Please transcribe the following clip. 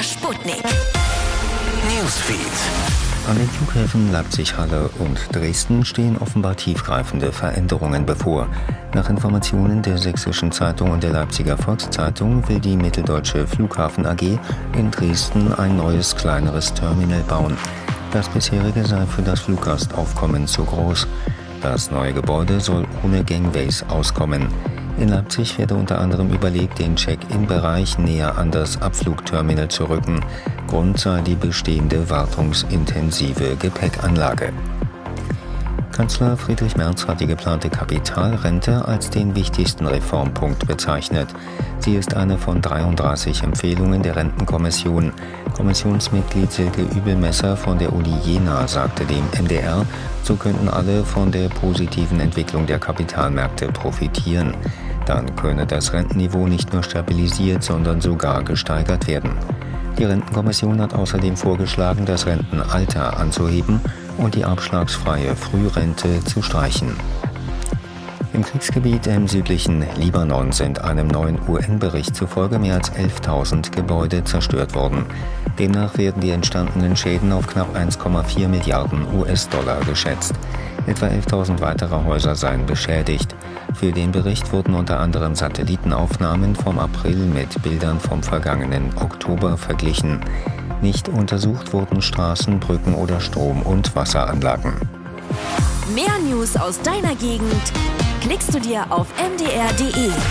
Sputnik. Newsfeed. An den Flughäfen Leipzig, Halle und Dresden stehen offenbar tiefgreifende Veränderungen bevor. Nach Informationen der Sächsischen Zeitung und der Leipziger Volkszeitung will die Mitteldeutsche Flughafen AG in Dresden ein neues, kleineres Terminal bauen. Das bisherige sei für das Fluggastaufkommen zu groß. Das neue Gebäude soll ohne Gangways auskommen. In Leipzig werde unter anderem überlegt, den Check-in-Bereich näher an das Abflugterminal zu rücken. Grund sei die bestehende wartungsintensive Gepäckanlage. Kanzler Friedrich Merz hat die geplante Kapitalrente als den wichtigsten Reformpunkt bezeichnet. Sie ist eine von 33 Empfehlungen der Rentenkommission. Kommissionsmitglied Silke Übelmesser von der Uni Jena sagte dem MDR, so könnten alle von der positiven Entwicklung der Kapitalmärkte profitieren. Dann könne das Rentenniveau nicht nur stabilisiert, sondern sogar gesteigert werden. Die Rentenkommission hat außerdem vorgeschlagen, das Rentenalter anzuheben und die abschlagsfreie Frührente zu streichen. Im Kriegsgebiet im südlichen Libanon sind einem neuen UN-Bericht zufolge mehr als 11.000 Gebäude zerstört worden. Demnach werden die entstandenen Schäden auf knapp 1,4 Milliarden US-Dollar geschätzt. Etwa 11.000 weitere Häuser seien beschädigt. Für den Bericht wurden unter anderem Satellitenaufnahmen vom April mit Bildern vom vergangenen Oktober verglichen. Nicht untersucht wurden Straßen, Brücken oder Strom- und Wasseranlagen. Mehr News aus deiner Gegend klickst du dir auf mdr.de.